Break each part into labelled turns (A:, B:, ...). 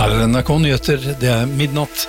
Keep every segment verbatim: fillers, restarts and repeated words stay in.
A: Her er N R K Nyheter, det er midnatt.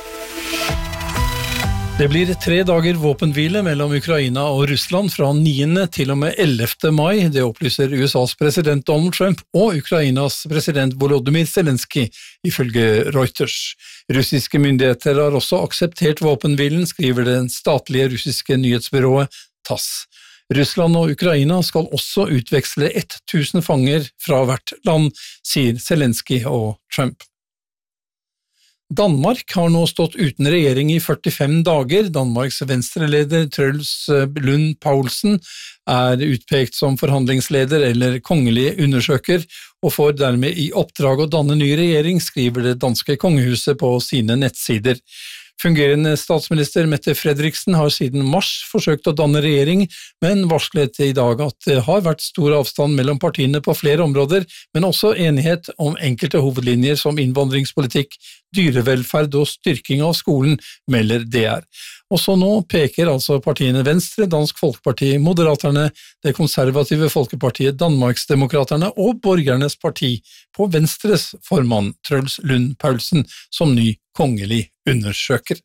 A: Det blir tre dager våpenhvile mellom Ukraina og Russland fra niende til og med ellevte mai, det opplyser U S A's president Donald Trump og Ukrainas president Volodymyr Zelensky, ifølge Reuters. Russiske myndigheter har også akseptert våpenhvilen, skriver det statlige russiske nyhetsbyrået TASS. Russland og Ukraina skal også utveksle tusen fanger fra hvert land, sier Zelensky og Trump. Danmark har nå stått uten regjering i førtifem dager. Danmarks venstreleder Truls Lund Poulsen er utpekt som forhandlingsleder eller kongelig undersøker, og får dermed i oppdrag å danne ny regjering, skriver det danske kongehuset på sine nettsider. Fungerende statsminister Mette Frederiksen har siden mars forsøkt å danne regjering, men varslet i dag at det har vært stor avstand mellom partiene på flere områder, men også enighet om enkelte hovedlinjer som innvandringspolitikk, dyrevelferd og styrking av skolen, melder D R. Også nå peker altså partiene Venstre, Dansk Folkeparti, Moderaterne, Det konservative Folkepartiet, Danmarksdemokraterne og Borgernes parti på Venstres formann Truls Lund Poulsen som ny kongelig undersøker.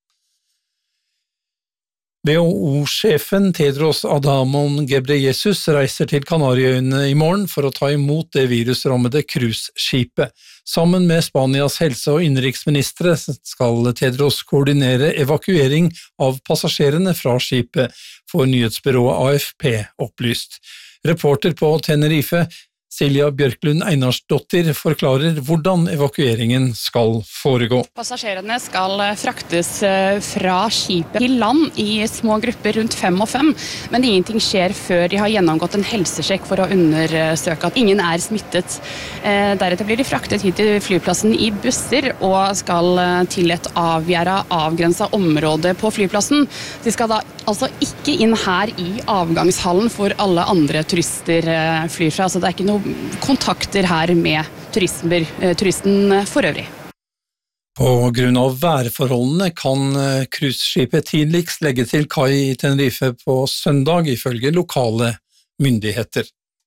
A: W H O-sjefen Tedros Adhanom Ghebreyesus reiser til Kanariøyene i morgen for å ta imot det virusrammede cruiseskipet. Sammen med Spanias helse- og innenriksministre skal Tedros koordinere evakuering av passasjerene fra skipet, får nyhetsbyrået A F P opplyst. Reporter på Tenerife, Silja Bjørklund Einarsdottir, forklarer hvordan evakueringen skal foregå.
B: Passasjerene skal fraktes fra skipet til land i små grupper rundt fem og fem, men ingenting skjer før de har gjennomgått en helsesjekk for å undersøke at ingen er smittet. Deretter blir de fraktet hit til flyplassen i busser og skal til et avgjerdet avgrenset område på flyplassen. De skal da altså ikke inn her i avgangshallen for alle andre turister flyr fra, så det er ikke noe kontakter her med turister, turisten for øvrig.
A: På grunn av værforholdene kan cruiseskipet tidligst legge til kai i Tenerife på søndag, ifølge lokale myndigheter.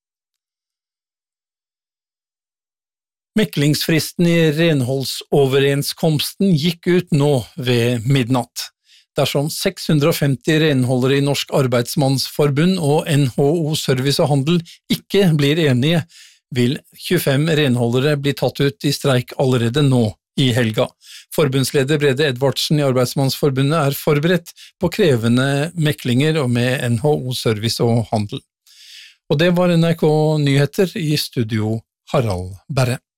A: Meklingsfristen i renholdsoverenskomsten gikk ut nå ved midnatt. Dersom seks hundre og femti renholdere i Norsk Arbeidsmannsforbund og N H O Service og Handel ikke blir enige, vil tjuefem renholdere bli tatt ut i streik allerede nå i helga. Forbundsleder Brede Edvardsen i Arbeidsmannsforbundet er forberedt på krevende meklinger med N H O Service og Handel. Og det var N R K Nyheter, i studio Harald Berre.